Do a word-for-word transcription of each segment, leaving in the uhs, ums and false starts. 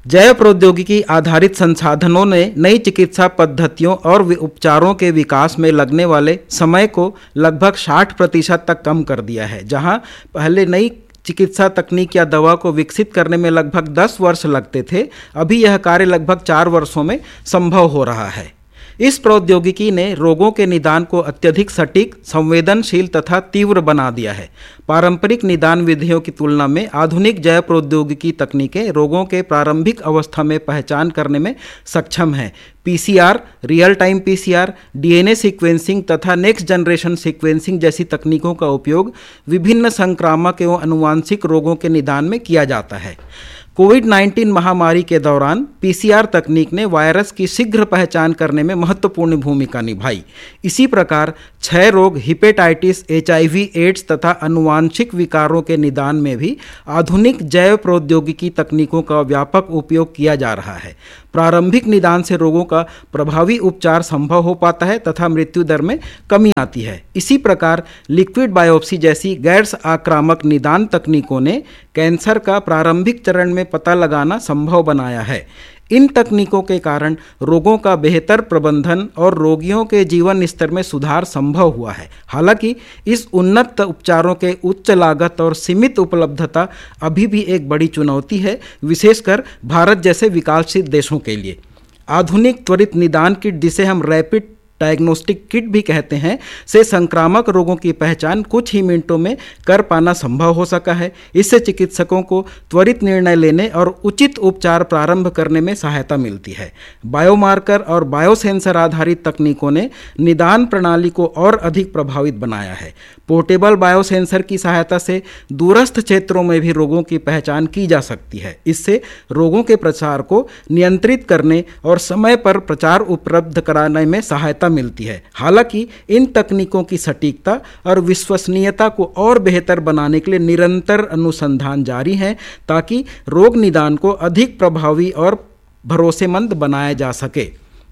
जैव प्रौद्योगिकी आधारित संसाधनों ने नई चिकित्सा पद्धतियों और उपचारों के विकास में लगने वाले समय को लगभग साठ प्रतिशत तक कम कर दिया है। जहां पहले नई चिकित्सा तकनीक या दवा को विकसित करने में लगभग दस वर्ष लगते थे, अभी यह कार्य लगभग चार वर्षों में संभव हो रहा है। इस प्रौद्योगिकी ने रोगों के निदान को अत्यधिक सटीक, संवेदनशील तथा तीव्र बना दिया है। पारंपरिक निदान विधियों की तुलना में आधुनिक जैव प्रौद्योगिकी तकनीकें रोगों के प्रारंभिक अवस्था में पहचान करने में सक्षम हैं। PCR, real time PCR, DNA sequencing तथा नेक्स्ट जनरेशन सीक्वेंसिंग जैसी तकनीकों का उपयोग विभिन्न संक्रामक एवं आनुवांशिक रोगों के निदान में किया जाता है। कोविड उन्नीस महामारी के दौरान पीसीआर तकनीक ने वायरस की शीघ्र पहचान करने में महत्वपूर्ण भूमिका निभाई। इसी प्रकार क्षय रोग, हिपेटाइटिस, एचआईवी, एड्स तथा आनुवांशिक विकारों के निदान में भी आधुनिक जैव प्रौद्योगिकी तकनीकों का व्यापक उपयोग किया जा रहा है। प्रारंभिक निदान से रोगों का प्रभावी उपचार संभव हो पाता है तथा मृत्यु दर में कमी आती है। इसी प्रकार लिक्विड बायोप्सी जैसी गैर आक्रामक निदान तकनीकों ने कैंसर का प्रारंभिक चरण में पता लगाना संभव बनाया है। इन तकनीकों के कारण रोगों का बेहतर प्रबंधन और रोगियों के जीवन स्तर में सुधार संभव हुआ है। हालांकि इस उन्नत उपचारों के उच्च लागत और सीमित उपलब्धता अभी भी एक बड़ी चुनौती है, विशेषकर भारत जैसे विकासशील देशों के लिए। आधुनिक त्वरित निदान किट, जिसे हम रैपिड डायग्नोस्टिक किट भी कहते हैं, से संक्रामक रोगों की पहचान कुछ ही मिनटों में कर पाना संभव हो सका है। इससे चिकित्सकों को त्वरित निर्णय लेने और उचित उपचार प्रारंभ करने में सहायता मिलती है। बायोमार्कर और बायोसेंसर आधारित तकनीकों ने निदान प्रणाली को और अधिक प्रभावित बनाया है। पोर्टेबल बायोसेंसर की सहायता से दूरस्थ क्षेत्रों में भी रोगों की पहचान की जा सकती है। इससे रोगों के प्रसार को नियंत्रित करने और समय पर प्रचार उपलब्ध कराने में सहायता मिलती है। हालांकि इन तकनीकों की सटीकता और विश्वसनीयता को और बेहतर बनाने के लिए निरंतर अनुसंधान जारी है, ताकि रोग निदान को अधिक प्रभावी और भरोसेमंद बनाया जा सके।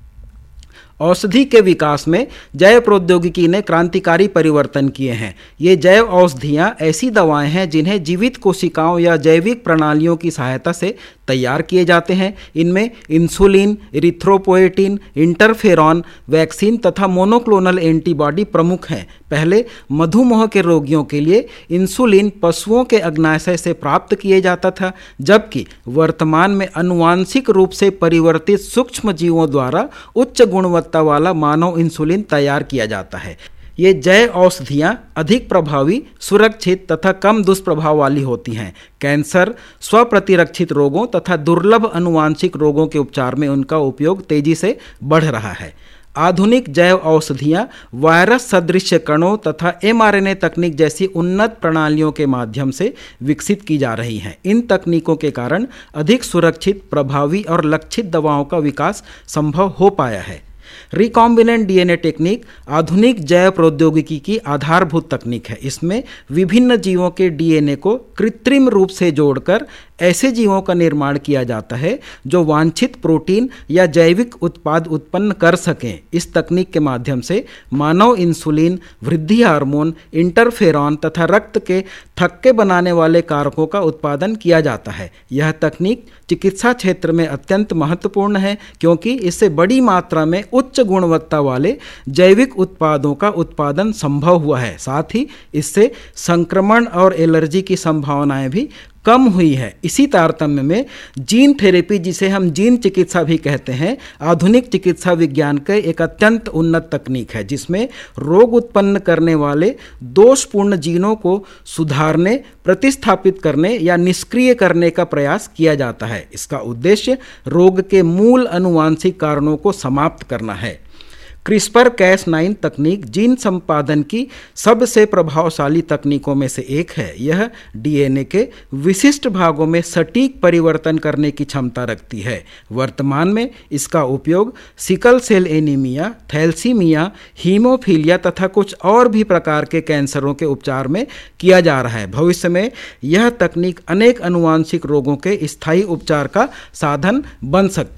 औषधि के विकास में जैव प्रौद्योगिकी ने क्रांतिकारी परिवर्तन किए हैं। ये जैव औषधियाँ ऐसी दवाएं हैं जिन्हें जीवित कोशिकाओं या जैविक प्रणालियों की सहायता से तैयार किए जाते हैं। इनमें इंसुलिन, इरिथ्रोपोएटिन, इंटरफेरॉन, वैक्सीन तथा मोनोक्लोनल एंटीबॉडी प्रमुख हैं। पहले मधुमेह के रोगियों के लिए इंसुलिन पशुओं के अग्नाशय से प्राप्त किए जाता था, जबकि वर्तमान में आनुवांशिक रूप से परिवर्तित सूक्ष्म जीवों द्वारा उच्च गुणवत्ता वाला मानव इंसुलिन तैयार किया जाता है। ये जैव औषधियाँ अधिक प्रभावी, सुरक्षित तथा कम दुष्प्रभाव वाली होती हैं। कैंसर, स्वप्रतिरक्षित रोगों तथा दुर्लभ आनुवांशिक रोगों के उपचार में उनका उपयोग तेजी से बढ़ रहा है। आधुनिक जैव औषधियाँ वायरस सदृश कणों तथा एमआरएनए तकनीक जैसी उन्नत प्रणालियों के माध्यम से विकसित की जा रही हैं। इन तकनीकों के कारण अधिक सुरक्षित, प्रभावी और लक्षित दवाओं का विकास संभव हो पाया है। रिकॉम्बिनेंट डीएनए टेक्निक आधुनिक जैव प्रौद्योगिकी की आधारभूत तकनीक है। इसमें विभिन्न जीवों के डीएनए को कृत्रिम रूप से जोड़कर ऐसे जीवों का निर्माण किया जाता है जो वांछित प्रोटीन या जैविक उत्पाद उत्पन्न कर सकें। इस तकनीक के माध्यम से मानव इंसुलिन, वृद्धि हार्मोन, इंटरफेरॉन तथा रक्त के थक्के बनाने वाले कारकों का उत्पादन किया जाता है। यह तकनीक चिकित्सा क्षेत्र में अत्यंत महत्वपूर्ण है, क्योंकि इससे बड़ी मात्रा में उच्च गुणवत्ता वाले जैविक उत्पादों का उत्पादन संभव हुआ है। साथ ही इससे संक्रमण और एलर्जी की संभावनाएं भी कम हुई है। इसी तारतम्य में जीन थेरेपी, जिसे हम जीन चिकित्सा भी कहते हैं, आधुनिक चिकित्सा विज्ञान का एक अत्यंत उन्नत तकनीक है, जिसमें रोग उत्पन्न करने वाले दोषपूर्ण जीनों को सुधारने, प्रतिस्थापित करने या निष्क्रिय करने का प्रयास किया जाता है। इसका उद्देश्य रोग के मूल आनुवांशिक कारणों को समाप्त करना है। क्रिस्पर कैस नाइन तकनीक जीन संपादन की सबसे प्रभावशाली तकनीकों में से एक है। यह डीएनए के विशिष्ट भागों में सटीक परिवर्तन करने की क्षमता रखती है। वर्तमान में इसका उपयोग sickle cell anaemia, thalassaemia, haemophilia तथा कुछ और भी प्रकार के कैंसरों के उपचार में किया जा रहा है। भविष्य में यह तकनीक अनेक आनुवांशिक रोगों के स्थायी उपचार का साधन बन सकती है।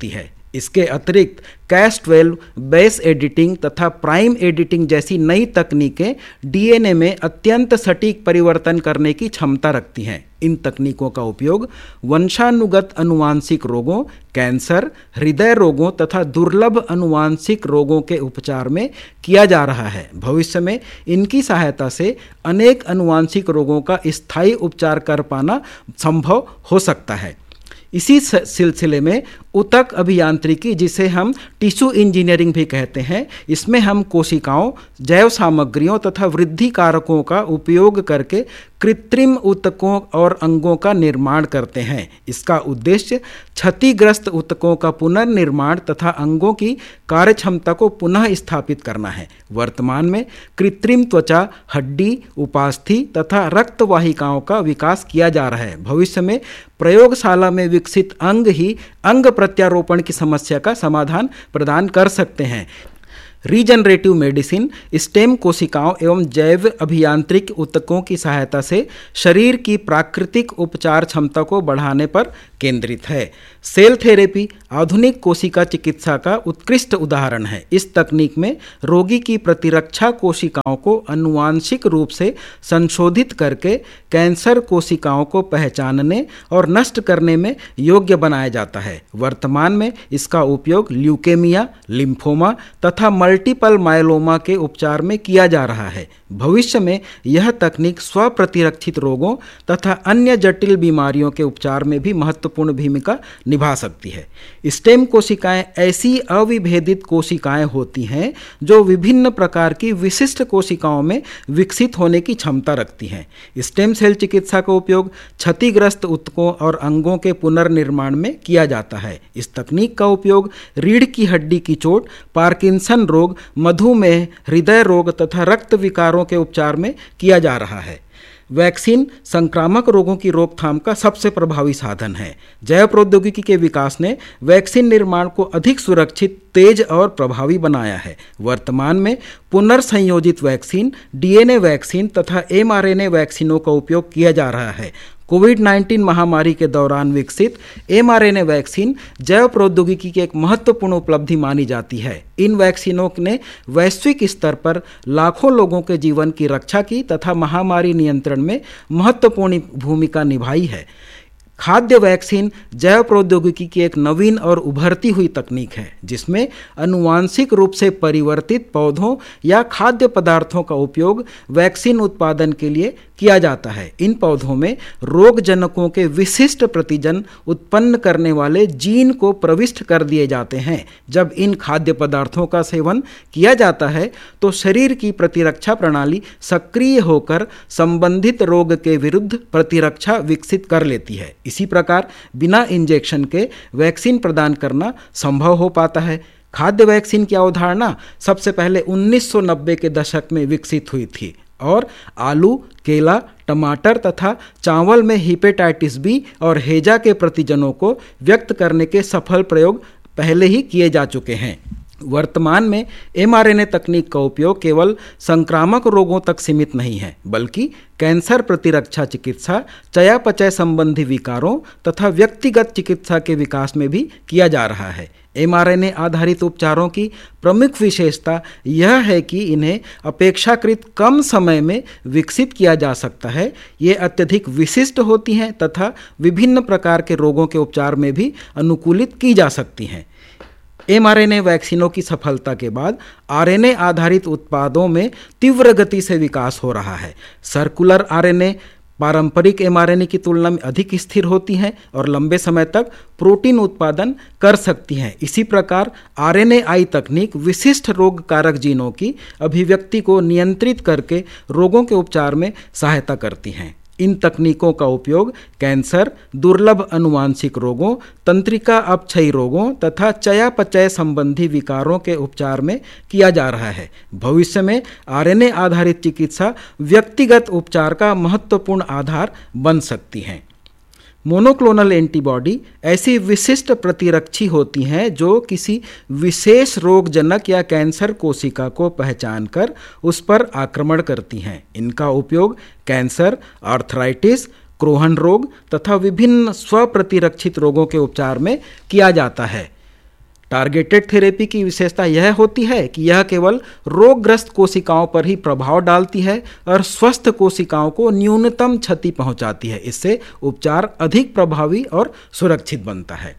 इसके अतिरिक्त कैस ट्वेल्व, बेस एडिटिंग तथा प्राइम एडिटिंग जैसी नई तकनीकें डीएनए में अत्यंत सटीक परिवर्तन करने की क्षमता रखती हैं। इन तकनीकों का उपयोग वंशानुगत अनुवांशिक रोगों, कैंसर, हृदय रोगों तथा दुर्लभ अनुवांशिक रोगों के उपचार में किया जा रहा है। भविष्य में इनकी सहायता से अनेक अनुवांशिक रोगों का स्थायी उपचार कर पाना संभव हो सकता है। इसी सिलसिले में ऊतक अभियांत्रिकी, जिसे हम टिश्यू इंजीनियरिंग भी कहते हैं, इसमें हम कोशिकाओं, जैव सामग्रियों तथा वृद्धि कारकों का उपयोग करके कृत्रिम ऊतकों और अंगों का निर्माण करते हैं। इसका उद्देश्य क्षतिग्रस्त ऊतकों का पुनर्निर्माण तथा अंगों की कार्यक्षमता को पुनः स्थापित करना है। वर्तमान में कृत्रिम त्वचा, हड्डी, उपास्थि तथा रक्त वाहिकाओं का विकास किया जा रहा है। भविष्य में प्रयोगशाला में विकसित अंग ही अंग प्रत्यारोपण की समस्या का समाधान प्रदान कर सकते हैं। रीजनरेटिव मेडिसिन स्टेम कोशिकाओं एवं जैव अभियांत्रिक ऊतकों की सहायता से शरीर की प्राकृतिक उपचार क्षमता को बढ़ाने पर केंद्रित है। सेल थेरेपी आधुनिक कोशिका चिकित्सा का उत्कृष्ट उदाहरण है। इस तकनीक में रोगी की प्रतिरक्षा कोशिकाओं को आनुवांशिक रूप से संशोधित करके कैंसर कोशिकाओं को पहचानने और नष्ट करने में योग्य बनाया जाता है। वर्तमान में इसका उपयोग ल्यूकेमिया, लिम्फोमा तथा मल्टीपल मायलोमा के उपचार में किया जा रहा है। भविष्य में यह तकनीक स्वप्रतिरक्षित रोगों तथा अन्य जटिल बीमारियों के उपचार में भी महत्वपूर्ण भूमिका निभा सकती है। स्टेम कोशिकाएं ऐसी अविभेदित कोशिकाएं होती हैं जो विभिन्न प्रकार की विशिष्ट कोशिकाओं में विकसित होने की क्षमता रखती हैं। स्टेम सेल चिकित्सा का उपयोग क्षतिग्रस्त ऊतकों और अंगों के पुनर्निर्माण में किया जाता है। इस तकनीक का उपयोग रीढ़ की हड्डी की चोट, पार्किंसन रोग, मधुमेह, हृदय रोग तथा रक्त विकारों के उपचार में किया जा रहा है। वैक्सीन संक्रामक रोगों की रोकथाम का सबसे प्रभावी साधन है। जैव प्रौद्योगिकी के विकास ने वैक्सीन निर्माण को अधिक सुरक्षित, तेज और प्रभावी बनाया है। वर्तमान में पुनर्संयोजित वैक्सीन, डीएनए वैक्सीन तथा एमआरएनए वैक्सीनों का उपयोग किया जा रहा है। कोविड नाइन्टीन महामारी के दौरान विकसित एमआरएनए वैक्सीन जैव प्रौद्योगिकी की एक महत्वपूर्ण उपलब्धि मानी जाती है। इन वैक्सीनों ने वैश्विक स्तर पर लाखों लोगों के जीवन की रक्षा की तथा महामारी नियंत्रण में महत्वपूर्ण भूमिका निभाई है। खाद्य वैक्सीन जैव प्रौद्योगिकी की एक नवीन और उभरती हुई तकनीक है, जिसमें आनुवांशिक रूप से परिवर्तित पौधों या खाद्य पदार्थों का उपयोग वैक्सीन उत्पादन के लिए किया जाता है। इन पौधों में रोगजनकों के विशिष्ट प्रतिजन उत्पन्न करने वाले जीन को प्रविष्ट कर दिए जाते हैं। जब इन खाद्य पदार्थों का सेवन किया जाता है तो शरीर की प्रतिरक्षा प्रणाली सक्रिय होकर संबंधित रोग के विरुद्ध प्रतिरक्षा विकसित कर लेती है। इसी प्रकार बिना इंजेक्शन के वैक्सीन प्रदान करना संभव हो पाता है। खाद्य वैक्सीन की अवधारणा सबसे पहले उन्नीस सौ नब्बे के दशक में विकसित हुई थी और आलू, केला, टमाटर तथा चावल में हेपेटाइटिस बी और हैजा के प्रतिजनों को व्यक्त करने के सफल प्रयोग पहले ही किए जा चुके हैं। वर्तमान में एमआरएनए तकनीक का उपयोग केवल संक्रामक रोगों तक सीमित नहीं है, बल्कि कैंसर प्रतिरक्षा चिकित्सा, चयापचय संबंधी विकारों तथा व्यक्तिगत चिकित्सा के विकास में भी किया जा रहा है। एमआरएनए आधारित उपचारों की प्रमुख विशेषता यह है कि इन्हें अपेक्षाकृत कम समय में विकसित किया जा सकता है। ये अत्यधिक विशिष्ट होती हैं तथा विभिन्न प्रकार के रोगों के उपचार में भी अनुकूलित की जा सकती हैं। एमआरएनए वैक्सीनों की सफलता के बाद आरएनए आधारित उत्पादों में तीव्र गति से विकास हो रहा है। सर्कुलर आरएनए पारंपरिक एमआरएनए की तुलना में अधिक स्थिर होती हैं और लंबे समय तक प्रोटीन उत्पादन कर सकती हैं। इसी प्रकार आरएनएआई तकनीक विशिष्ट रोग कारक जीनों की अभिव्यक्ति को नियंत्रित करके रोगों के उपचार में सहायता करती हैं। इन तकनीकों का उपयोग कैंसर, दुर्लभ अनुवांशिक रोगों, तंत्रिका अपक्षयी रोगों तथा चयापचय संबंधी विकारों के उपचार में किया जा रहा है। भविष्य में आरएनए आधारित चिकित्सा व्यक्तिगत उपचार का महत्वपूर्ण आधार बन सकती है। मोनोक्लोनल एंटीबॉडी ऐसी विशिष्ट प्रतिरक्षी होती हैं जो किसी विशेष रोगजनक या कैंसर कोशिका को पहचानकर उस पर आक्रमण करती हैं। इनका उपयोग कैंसर, आर्थराइटिस, क्रोहन रोग तथा विभिन्न स्वप्रतिरक्षित रोगों के उपचार में किया जाता है। टारगेटेड थेरेपी की विशेषता यह होती है कि यह केवल रोगग्रस्त कोशिकाओं पर ही प्रभाव डालती है और स्वस्थ कोशिकाओं को न्यूनतम क्षति पहुंचाती है। इससे उपचार अधिक प्रभावी और सुरक्षित बनता है।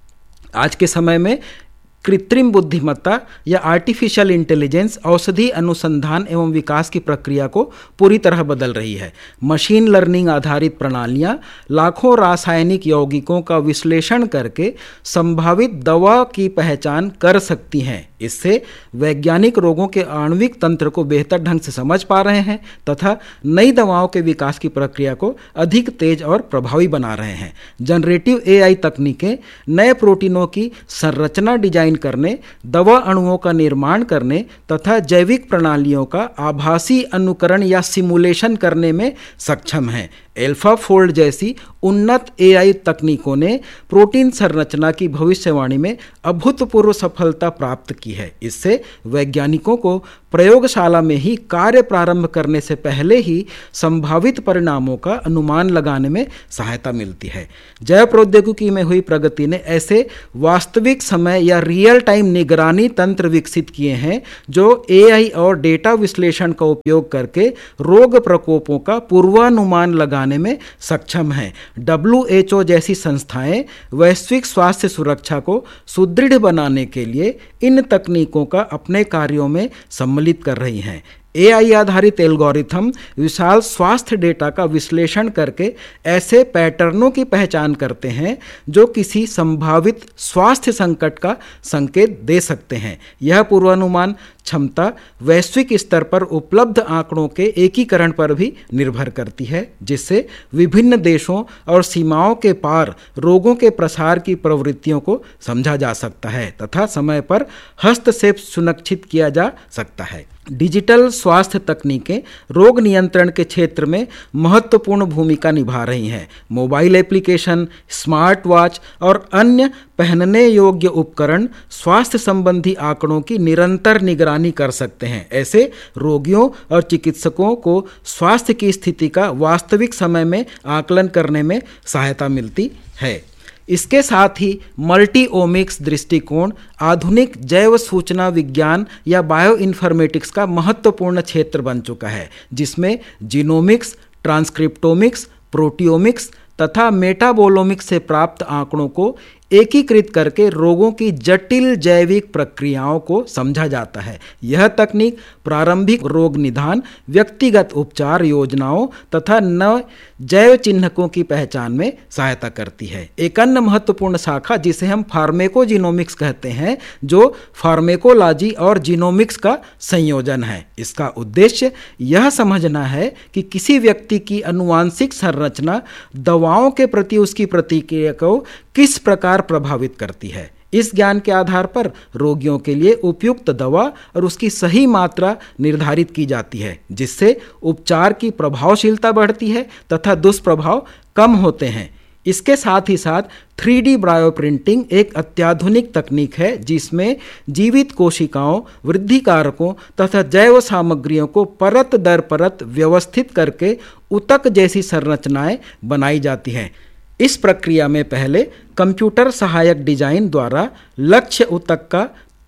आज के समय में कृत्रिम बुद्धिमत्ता या आर्टिफिशियल इंटेलिजेंस औषधि अनुसंधान एवं विकास की प्रक्रिया को पूरी तरह बदल रही है। मशीन लर्निंग आधारित प्रणालियां लाखों रासायनिक यौगिकों का विश्लेषण करके संभावित दवा की पहचान कर सकती हैं। इससे वैज्ञानिक रोगों के आणविक तंत्र को बेहतर ढंग से समझ पा रहे हैं तथा नई दवाओं के विकास की प्रक्रिया को अधिक तेज और प्रभावी बना रहे हैं। जनरेटिव एआई तकनीकें नए प्रोटीनों की संरचना डिजाइन करने, दवा अणुओं का निर्माण करने तथा जैविक प्रणालियों का आभासी अनुकरण या सिमुलेशन करने में सक्षम हैं। एल्फाफोल्ड जैसी उन्नत एआई तकनीकों ने प्रोटीन संरचना की भविष्यवाणी में अभूतपूर्व सफलता प्राप्त की है। इससे वैज्ञानिकों को प्रयोगशाला में ही कार्य प्रारंभ करने से पहले ही संभावित परिणामों का अनुमान लगाने में सहायता मिलती है। जैव प्रौद्योगिकी में हुई प्रगति ने ऐसे वास्तविक समय या रियल टाइम निगरानी तंत्र विकसित किए हैं जो एआई और डेटा विश्लेषण का उपयोग करके रोग प्रकोपों का पूर्वानुमान लगाने में सक्षम हैं। डब्ल्यू एच ओ जैसी संस्थाएं वैश्विक स्वास्थ्य सुरक्षा को सुदृढ़ बनाने के लिए इन तकनीकों का अपने कार्यों में सम्मिलित कर रही हैं। एआई आधारित एल्गोरिथम विशाल स्वास्थ्य डेटा का विश्लेषण करके ऐसे पैटर्नों की पहचान करते हैं जो किसी संभावित स्वास्थ्य संकट का संकेत दे सकते हैं। यह पूर्वानुमान क्षमता वैश्विक स्तर पर उपलब्ध आंकड़ों के एकीकरण पर भी निर्भर करती है, जिससे विभिन्न देशों और सीमाओं के पार रोगों के प्रसार की प्रवृत्तियों को समझा जा सकता है तथा समय पर हस्तक्षेप सुनिश्चित किया जा सकता है। डिजिटल स्वास्थ्य तकनीकें रोग नियंत्रण के क्षेत्र में महत्वपूर्ण भूमिका निभा रही हैं। मोबाइल एप्लीकेशन, स्मार्ट वॉच और अन्य पहनने योग्य उपकरण स्वास्थ्य संबंधी आंकड़ों की निरंतर निगरानी कर सकते हैं। ऐसे रोगियों और चिकित्सकों को स्वास्थ्य की स्थिति का वास्तविक समय में आकलन करने में सहायता मिलती है। इसके साथ ही मल्टीओमिक्स दृष्टिकोण आधुनिक जैव सूचना विज्ञान या बायो इन्फॉर्मेटिक्स का महत्वपूर्ण क्षेत्र बन चुका है, जिसमें जीनोमिक्स, ट्रांसक्रिप्टोमिक्स, प्रोटियोमिक्स तथा मेटाबोलोमिक्स से प्राप्त आंकड़ों को एकीकृत करके रोगों की जटिल जैविक प्रक्रियाओं को समझा जाता है। यह तकनीक प्रारंभिक रोग निदान, व्यक्तिगत उपचार योजनाओं तथा नव जैव चिन्हकों की पहचान में सहायता करती है। एक अन्य महत्वपूर्ण शाखा जिसे हम फार्मेकोजीनोमिक्स कहते हैं, जो फार्मेकोलॉजी और जीनोमिक्स का संयोजन है। इसका उद्देश्य यह समझना है कि किसी व्यक्ति की अनुवांशिक संरचना दवाओं के प्रति उसकी प्रतिक्रिया को किस प्रकार प्रभावित करती है। इस ज्ञान के आधार पर रोगियों के लिए उपयुक्त दवा और उसकी सही मात्रा निर्धारित की जाती है, जिससे उपचार की प्रभावशीलता बढ़ती है तथा दुष्प्रभाव कम होते हैं। इसके साथ ही साथ थ्री डी बायोप्रिंटिंग एक अत्याधुनिक तकनीक है, जिसमें जीवित कोशिकाओं, वृद्धि कारकों तथा जैव सामग्रियों को परत दर परत व्यवस्थित करके ऊतक जैसी संरचनाएं बनाई जाती हैं। इस प्रक्रिया में पहले कंप्यूटर सहायक डिजाइन द्वारा लक्ष्य ऊतक का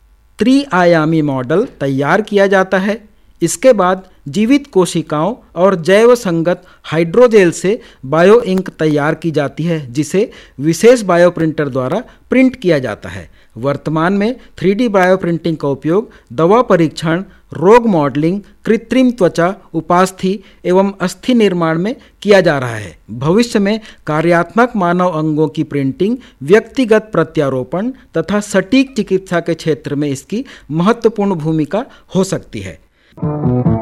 त्रिआयामी मॉडल तैयार किया जाता है। इसके बाद जीवित कोशिकाओं और जैव संगत हाइड्रोजेल से बायो इंक तैयार की जाती है, जिसे विशेष बायोप्रिंटर द्वारा प्रिंट किया जाता है। वर्तमान में थ्री डी बायोप्रिंटिंग का उपयोग दवा परीक्षण, रोग मॉडलिंग, कृत्रिम त्वचा उपास्थि एवं अस्थि निर्माण में किया जा रहा है। भविष्य में कार्यात्मक मानव अंगों की प्रिंटिंग, व्यक्तिगत प्रत्यारोपण तथा सटीक चिकित्सा के क्षेत्र में इसकी महत्वपूर्ण भूमिका हो सकती है।